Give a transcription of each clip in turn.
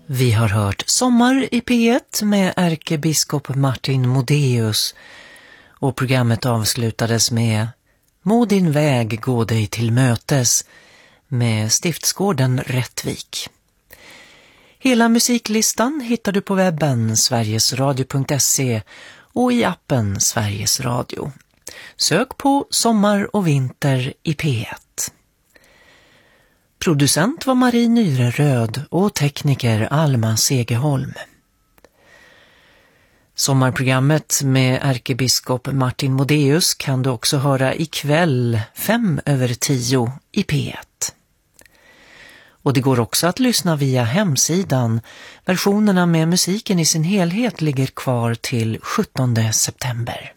Vi har hört Sommar i P1 med ärkebiskop Martin Modéus och programmet avslutades med Må din väg gå dig till mötes med Stiftsgården Rättvik. Hela musiklistan hittar du på webben sverigesradio.se och i appen Sveriges Radio. Sök på Sommar och vinter i P1. Producent var Marie Nyreröd och tekniker Alma Segerholm. Sommarprogrammet med ärkebiskop Martin Modéus kan du också höra ikväll 5:10 i P1. Och det går också att lyssna via hemsidan. Versionerna med musiken i sin helhet ligger kvar till 17 september.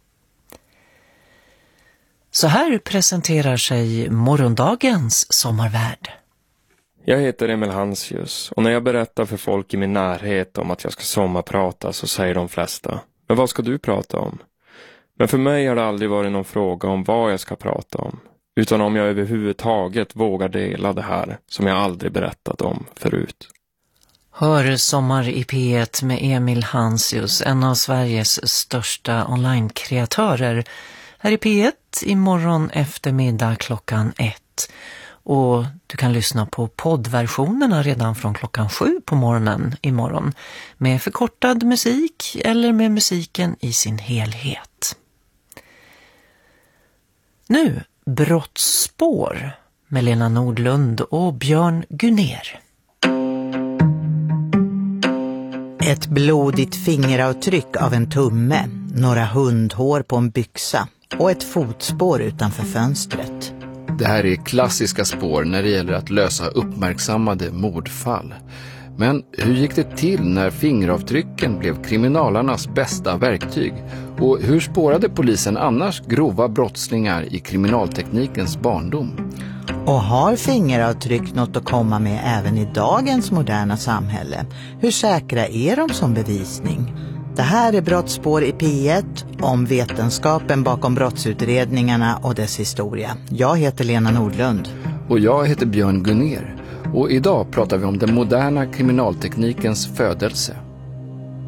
Så här presenterar sig morgondagens sommarvärd. Jag heter Emil Hansius och när jag berättar för folk i min närhet om att jag ska sommarprata så säger de flesta: men vad ska du prata om? Men för mig har det aldrig varit någon fråga om vad jag ska prata om, utan om jag överhuvudtaget vågar dela det här som jag aldrig berättat om förut. Hör Sommar i P1 med Emil Hansius, en av Sveriges största online-kreatörer, här i P1 imorgon eftermiddag klockan 1. Och du kan lyssna på poddversionerna redan från klockan 7 på morgonen imorgon med förkortad musik eller med musiken i sin helhet. Nu Brottsspår med Lena Nordlund och Björn Gunner. Ett blodigt fingeravtryck av en tumme, några hundhår på en byxa och ett fotspår utanför fönstret. Det här är klassiska spår när det gäller att lösa uppmärksammade mordfall. Men hur gick det till när fingeravtrycken blev kriminalarnas bästa verktyg? Och hur spårade polisen annars grova brottslingar i kriminalteknikens barndom? Och har fingeravtryck något att komma med även i dagens moderna samhälle? Hur säkra är de som bevisning? Det här är Brottsspår i P1 om vetenskapen bakom brottsutredningarna och dess historia. Jag heter Lena Nordlund. Och jag heter Björn Gunner. Och idag pratar vi om den moderna kriminalteknikens födelse.